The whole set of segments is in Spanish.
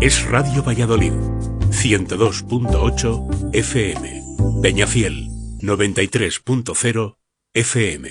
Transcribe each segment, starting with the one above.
Es Radio Valladolid, 102.8 FM. Peñafiel, 93.0 FM.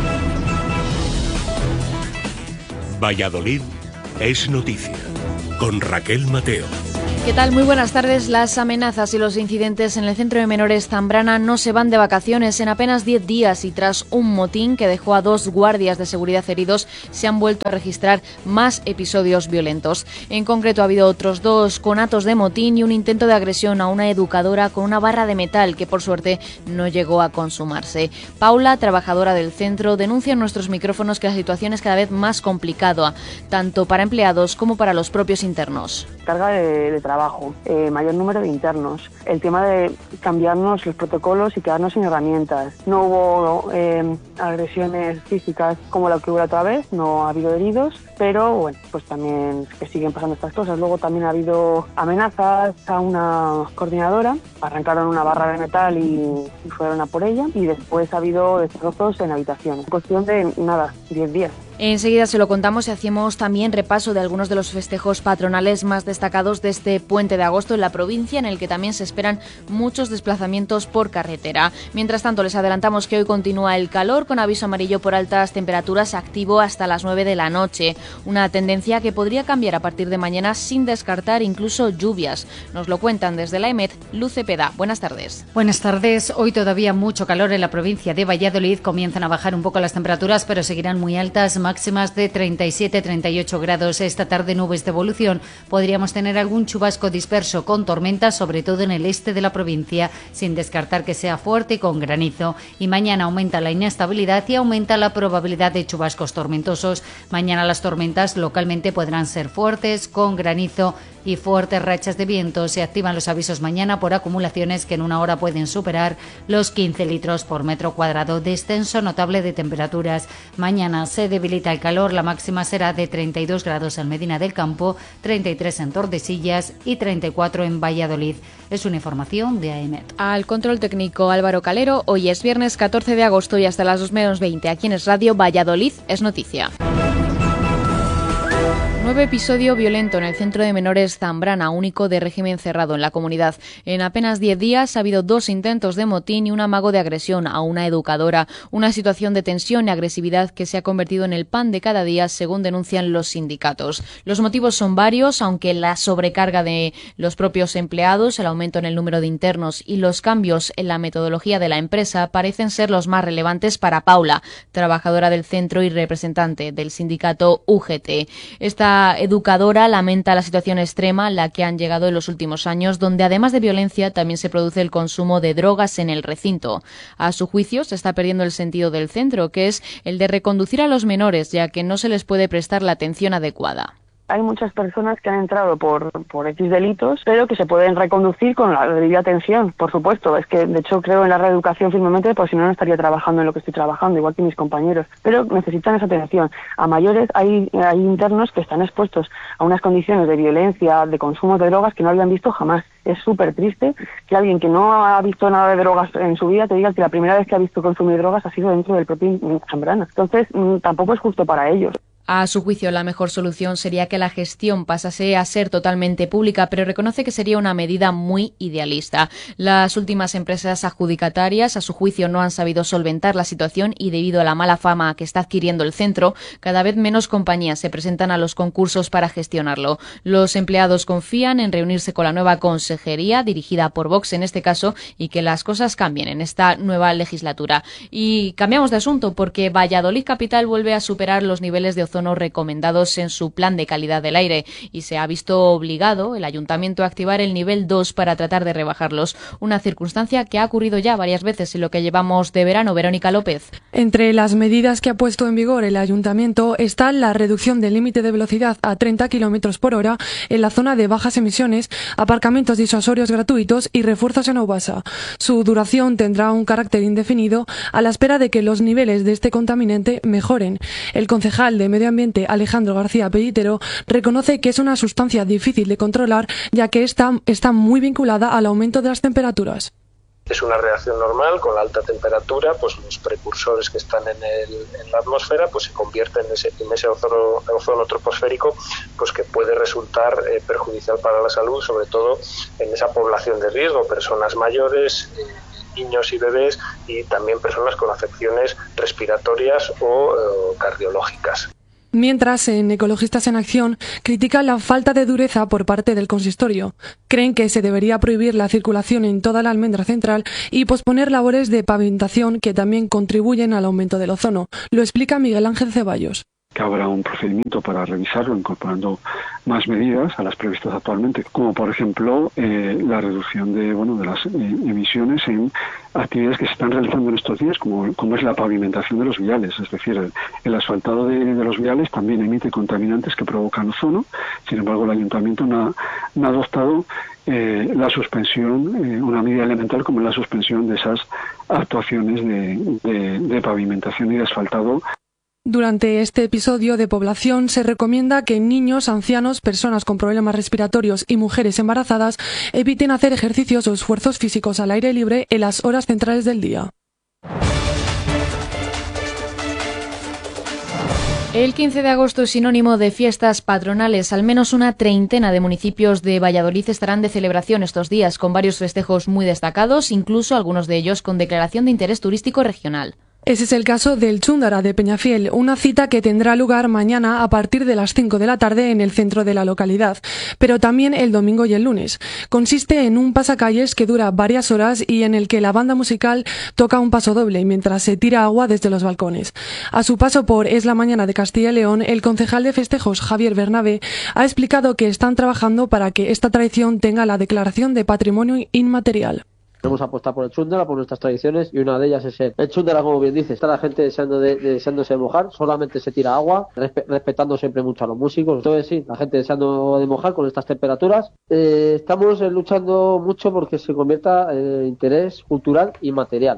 Valladolid es noticia, con Raquel Mateo. ¿Qué tal? Muy buenas tardes. Las amenazas y los incidentes en el centro de menores Zambrana no se van de vacaciones. En apenas 10 días y tras un motín que dejó a 2 guardias de seguridad heridos, se han vuelto a registrar más episodios violentos. En concreto ha habido otros 2 conatos de motín y un intento de agresión a una educadora con una barra de metal que por suerte no llegó a consumarse. Paula, trabajadora del centro, denuncia en nuestros micrófonos que la situación es cada vez más complicada, tanto para empleados como para los propios internos. Carga de trabajo, mayor número de internos, el tema de cambiarnos los protocolos y quedarnos sin herramientas. No hubo agresiones físicas como la que hubo otra vez, no ha habido heridos, pero bueno, pues también que siguen pasando estas cosas. Luego también ha habido amenazas a una coordinadora, arrancaron una barra de metal y fueron a por ella, y después ha habido destrozos en habitaciones. Cuestión de nada, 10 días. Enseguida se lo contamos y hacemos también repaso de algunos de los festejos patronales más destacados de este puente de agosto en la provincia, en el que también se esperan muchos desplazamientos por carretera. Mientras tanto, les adelantamos que hoy continúa el calor, con aviso amarillo por altas temperaturas activo hasta las 9 de la noche. Una tendencia que podría cambiar a partir de mañana sin descartar incluso lluvias. Nos lo cuentan desde la EMET, Luz Cepeda. Buenas tardes. Buenas tardes. Hoy todavía mucho calor en la provincia de Valladolid. Comienzan a bajar un poco las temperaturas, pero seguirán muy altas, máximas de 37-38 grados. Esta tarde nubes de evolución. Podríamos tener algún chubasco disperso con tormentas, sobre todo en el este de la provincia, sin descartar que sea fuerte y con granizo. Y mañana aumenta la inestabilidad y aumenta la probabilidad de chubascos tormentosos. Mañana las tormentas localmente podrán ser fuertes, con granizo y fuertes rachas de viento. Se activan los avisos mañana por acumulaciones que en una hora pueden superar los 15 litros por metro cuadrado. Descenso notable de temperaturas. Mañana se debilita el calor. La máxima será de 32 grados en Medina del Campo, 33 en Tordesillas y 34 en Valladolid. Es una información de AEMET. Al control técnico Álvaro Calero. Hoy es viernes 14 de agosto y hasta las 2:20 aquí en Es Radio Valladolid es noticia. Nuevo episodio violento en el centro de menores Zambrana, único de régimen cerrado en la comunidad. En apenas 10 días ha habido 2 intentos de motín y un amago de agresión a una educadora. Una situación de tensión y agresividad que se ha convertido en el pan de cada día, según denuncian los sindicatos. Los motivos son varios, aunque la sobrecarga de los propios empleados, el aumento en el número de internos y los cambios en la metodología de la empresa parecen ser los más relevantes para Paula, trabajadora del centro y representante del sindicato UGT. Esta educadora lamenta la situación extrema en la que han llegado en los últimos años, donde además de violencia también se produce el consumo de drogas en el recinto. A su juicio se está perdiendo el sentido del centro, que es el de reconducir a los menores, ya que no se les puede prestar la atención adecuada. Hay muchas personas que han entrado por X delitos, pero que se pueden reconducir con la debida atención, por supuesto. Es que, de hecho, creo en la reeducación firmemente, por si no, no estaría trabajando en lo que estoy trabajando, igual que mis compañeros. Pero necesitan esa atención. A mayores hay internos que están expuestos a unas condiciones de violencia, de consumo de drogas que no habían visto jamás. Es súper triste que alguien que no ha visto nada de drogas en su vida te diga que la primera vez que ha visto consumir drogas ha sido dentro del propio Zambrana. Entonces, tampoco es justo para ellos. A su juicio, la mejor solución sería que la gestión pasase a ser totalmente pública, pero reconoce que sería una medida muy idealista. Las últimas empresas adjudicatarias, a su juicio, no han sabido solventar la situación y, debido a la mala fama que está adquiriendo el centro, cada vez menos compañías se presentan a los concursos para gestionarlo. Los empleados confían en reunirse con la nueva consejería, dirigida por Vox en este caso, y que las cosas cambien en esta nueva legislatura. Y cambiamos de asunto porque Valladolid Capital vuelve a superar los niveles de ozono recomendados en su plan de calidad del aire y se ha visto obligado el ayuntamiento a activar el nivel 2 para tratar de rebajarlos, una circunstancia que ha ocurrido ya varias veces en lo que llevamos de verano. Verónica López. Entre las medidas que ha puesto en vigor el ayuntamiento está la reducción del límite de velocidad a 30 km por hora en la zona de bajas emisiones, aparcamientos disuasorios gratuitos y refuerzos en Aubasa. Su duración tendrá un carácter indefinido a la espera de que los niveles de este contaminante mejoren. El concejal de Medio Ambiente, Alejandro García Pellitero, reconoce que es una sustancia difícil de controlar, ya que está muy vinculada al aumento de las temperaturas. es una reacción normal. Con la alta temperatura, pues los precursores que están en la atmósfera pues se convierten en ese ozono troposférico, pues que puede resultar perjudicial para la salud, sobre todo en esa población de riesgo, personas mayores, niños y bebés, y también personas con afecciones respiratorias o cardiológicas. Mientras, en Ecologistas en Acción critican la falta de dureza por parte del consistorio. Creen que se debería prohibir la circulación en toda la almendra central y posponer labores de pavimentación que también contribuyen al aumento del ozono. Lo explica Miguel Ángel Ceballos. Que habrá un procedimiento para revisarlo, incorporando más medidas a las previstas actualmente, como por ejemplo la reducción de las emisiones en actividades que se están realizando en estos días, como es la pavimentación de los viales. Es decir, el asfaltado de los viales también emite contaminantes que provocan ozono. Sin embargo, el ayuntamiento no ha adoptado la suspensión, una medida elemental como la suspensión de esas actuaciones de pavimentación y de asfaltado. Durante este episodio de población se recomienda que niños, ancianos, personas con problemas respiratorios y mujeres embarazadas eviten hacer ejercicios o esfuerzos físicos al aire libre en las horas centrales del día. El 15 de agosto es sinónimo de fiestas patronales. Al menos una treintena de municipios de Valladolid estarán de celebración estos días, con varios festejos muy destacados, incluso algunos de ellos con declaración de interés turístico regional. Ese es el caso del Chúndara de Peñafiel, una cita que tendrá lugar mañana a partir de las 5 de la tarde en el centro de la localidad, pero también el domingo y el lunes. Consiste en un pasacalles que dura varias horas y en el que la banda musical toca un pasodoble mientras se tira agua desde los balcones. A su paso por Es la Mañana de Castilla y León, el concejal de festejos, Javier Bernabé, ha explicado que están trabajando para que esta tradición tenga la declaración de patrimonio inmaterial. Vamos a apostar por el chúndara, por nuestras tradiciones, y una de ellas es el chúndara, como bien dice. Está la gente deseándose mojar, solamente se tira agua, respetando siempre mucho a los músicos. Entonces sí, la gente deseando de mojar con estas temperaturas. Estamos luchando mucho porque se convierta en interés cultural y material.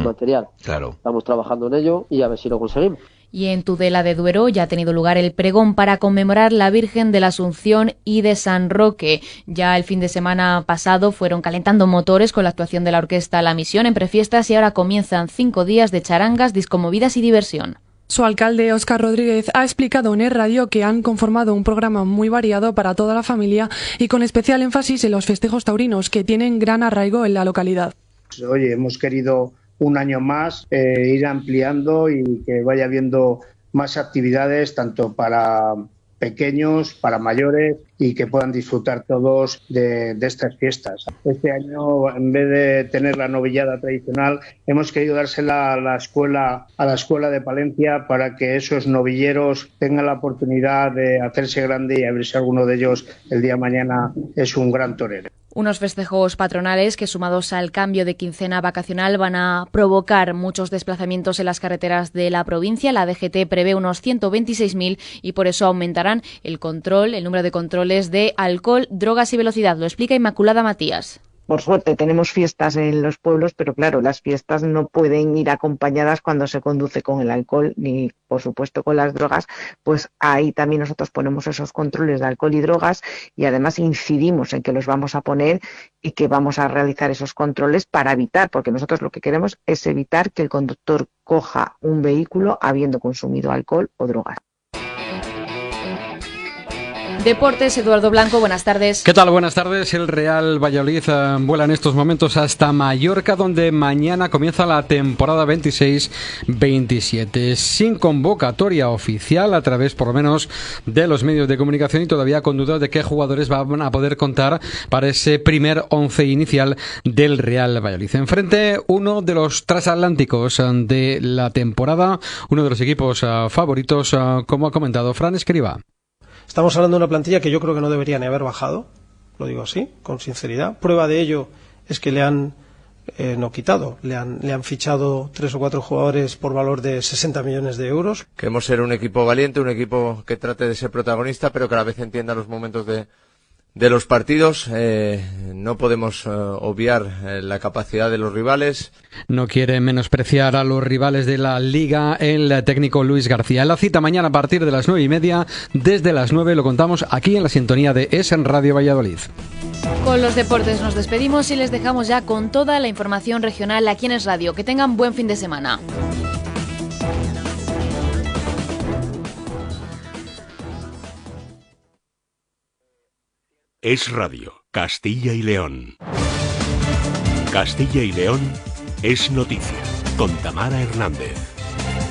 Claro. Estamos trabajando en ello y a ver si lo conseguimos. Y en Tudela de Duero ya ha tenido lugar el pregón para conmemorar la Virgen de la Asunción y de San Roque. Ya el fin de semana pasado fueron calentando motores con la actuación de la orquesta La Misión en prefiestas y ahora comienzan 5 días de charangas, discomovidas y diversión. Su alcalde, Óscar Rodríguez, ha explicado en Es Radio que han conformado un programa muy variado para toda la familia y con especial énfasis en los festejos taurinos, que tienen gran arraigo en la localidad. Oye, hemos querido un año más ir ampliando y que vaya habiendo más actividades tanto para pequeños, para mayores, y que puedan disfrutar todos de estas fiestas. Este año, en vez de tener la novillada tradicional, hemos querido dársela a la escuela de Palencia para que esos novilleros tengan la oportunidad de hacerse grande y a ver si alguno de ellos el día de mañana es un gran torero. Unos festejos patronales que, sumados al cambio de quincena vacacional, van a provocar muchos desplazamientos en las carreteras de la provincia. La DGT prevé unos 126.000 y por eso aumentarán el número de controles de alcohol, drogas y velocidad. Lo explica Inmaculada Matías. Por suerte tenemos fiestas en los pueblos, pero claro, las fiestas no pueden ir acompañadas cuando se conduce con el alcohol ni, por supuesto, con las drogas. Pues ahí también nosotros ponemos esos controles de alcohol y drogas y además incidimos en que los vamos a poner y que vamos a realizar esos controles para evitar, porque nosotros lo que queremos es evitar que el conductor coja un vehículo habiendo consumido alcohol o drogas. Deportes, Eduardo Blanco, buenas tardes. ¿Qué tal? Buenas tardes. El Real Valladolid vuela en estos momentos hasta Mallorca, donde mañana comienza la temporada 26-27, sin convocatoria oficial, a través por lo menos de los medios de comunicación, y todavía con dudas de qué jugadores van a poder contar para ese primer 11 inicial del Real Valladolid. Enfrente, uno de los transatlánticos de la temporada, uno de los equipos favoritos, como ha comentado Fran Escribá. Estamos hablando de una plantilla que yo creo que no debería ni haber bajado, lo digo así, con sinceridad. Prueba de ello es que le han le han fichado 3 o 4 jugadores por valor de 60 millones de euros. Queremos ser un equipo valiente, un equipo que trate de ser protagonista, pero que a la vez entienda los momentos de los partidos. No podemos obviar la capacidad de los rivales. No quiere menospreciar a los rivales de la Liga el técnico Luis García. La cita mañana a partir de las 9:30. Desde las 9 lo contamos aquí en la sintonía de Es en Radio Valladolid. Con los deportes nos despedimos y les dejamos ya con toda la información regional aquí en Es Radio. Que tengan buen fin de semana. Es Radio, Castilla y León. Castilla y León es noticia, con Tamara Hernández.